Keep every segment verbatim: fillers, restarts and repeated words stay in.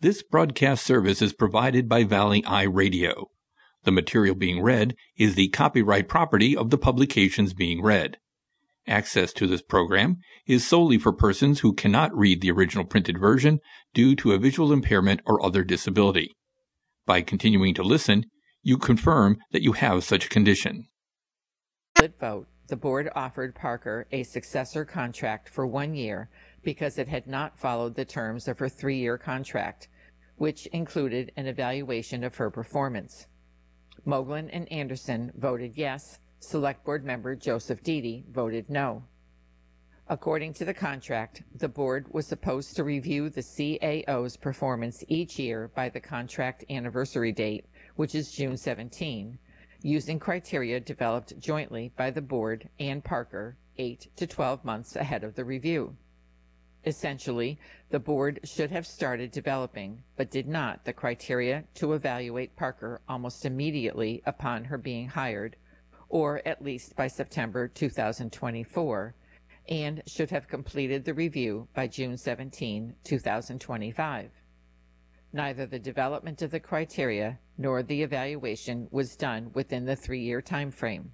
This broadcast service is provided by Valley Eye Radio. The material being read is the copyright property of the publications being read. Access to this program is solely for persons who cannot read the original printed version due to a visual impairment or other disability. By continuing to listen, you confirm that you have such a condition. Vote. The board offered Parker a successor contract for one year because it had not followed the terms of her three-year contract, which included an evaluation of her performance. Moglen and Anderson voted yes. Select Board member Joseph Deedy voted no. According to the contract, the board was supposed to review the C A O's performance each year by the contract anniversary date, which is June seventeenth, using criteria developed jointly by the board and Parker eight to twelve months ahead of the review. Essentially, the board should have started developing, but did not, the criteria to evaluate Parker almost immediately upon her being hired, or at least by September two thousand twenty-four, and should have completed the review by June seventeenth, two thousand twenty-five. Neither the development of the criteria nor the evaluation was done within the three-year time frame.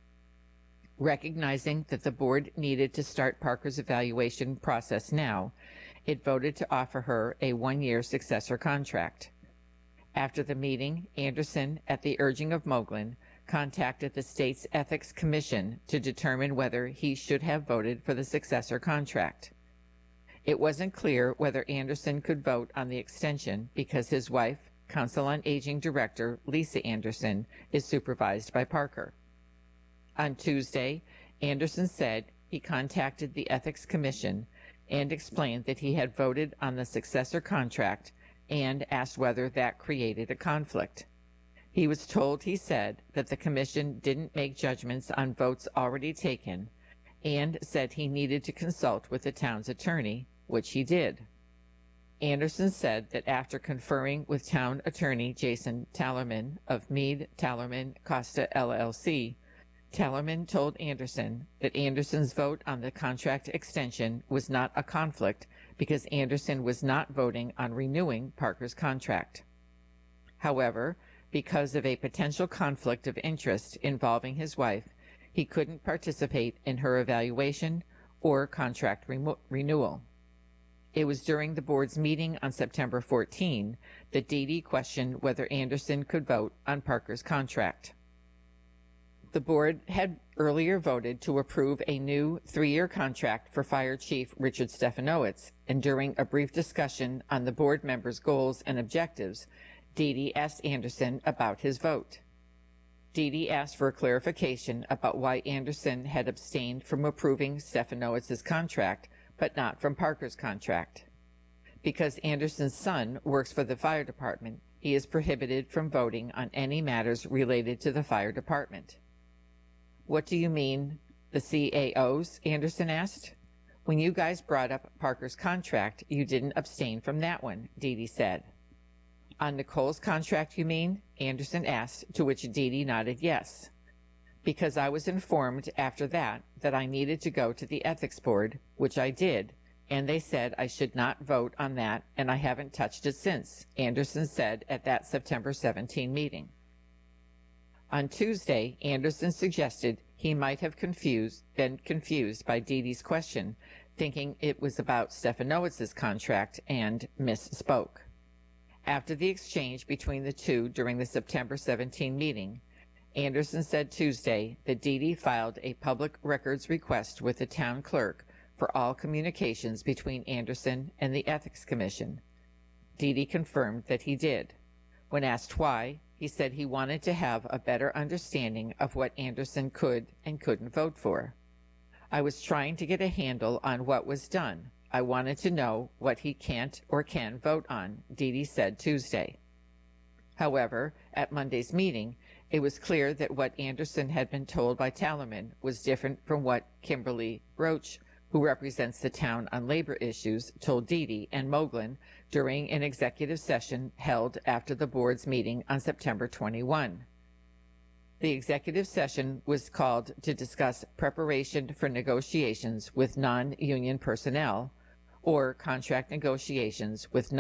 Recognizing that the board needed to start Parker's evaluation process now, it voted to offer her a one-year successor contract. After the meeting, Anderson, at the urging of Moglen, contacted the state's Ethics Commission to determine whether he should have voted for the successor contract. It wasn't clear whether Anderson could vote on the extension because his wife, Council on Aging Director Lisa Anderson, is supervised by Parker. On Tuesday, Anderson said he contacted the Ethics Commission and explained that he had voted on the successor contract and asked whether that created a conflict. He was told, he said, that the commission didn't make judgments on votes already taken and said he needed to consult with the town's attorney, which he did. Anderson said that after conferring with town attorney Jason Tallerman of Meade, Tallerman, Costa, L L C, Tallerman told Anderson that Anderson's vote on the contract extension was not a conflict because Anderson was not voting on renewing Parker's contract. However, because of a potential conflict of interest involving his wife, he couldn't participate in her evaluation or contract re- renewal. It was during the board's meeting on September fourteenth that Deedy questioned whether Anderson could vote on Parker's contract. The board had earlier voted to approve a new three-year contract for Fire Chief Richard Stefanowicz, and during a brief discussion on the board members' goals and objectives, Deedy asked Anderson about his vote. Deedy asked for a clarification about why Anderson had abstained from approving Stefanowicz's contract, but not from Parker's contract. Because Anderson's son works for the fire department, he is prohibited from voting on any matters related to the fire department. What do you mean, the C A Os? Anderson asked. When you guys brought up Parker's contract, you didn't abstain from that one, Deedy said. On Nicole's contract, you mean? Anderson asked, to which Deedy nodded yes. Because I was informed after that that I needed to go to the ethics board, which I did, and they said I should not vote on that, and I haven't touched it since, Anderson said at that September seventeenth meeting. On Tuesday, Anderson suggested he might have confused, been confused by Deedy's question, thinking it was about Stefanowicz's contract, and misspoke. After the exchange between the two during the September seventeenth meeting, Anderson said Tuesday that Deedy filed a public records request with the town clerk for all communications between Anderson and the Ethics Commission. Deedy confirmed that he did. When asked why, he said he wanted to have a better understanding of what Anderson could and couldn't vote for. I was trying to get a handle on what was done. I wanted to know what he can't or can vote on, Deedy said Tuesday. However, at Monday's meeting, it was clear that what Anderson had been told by Tallerman was different from what Kimberly Roach, who represents the town on labor issues, told Deedy and Moglen during an executive session held after the board's meeting on September twenty-first. The executive session was called to discuss preparation for negotiations with non-union personnel or contract negotiations with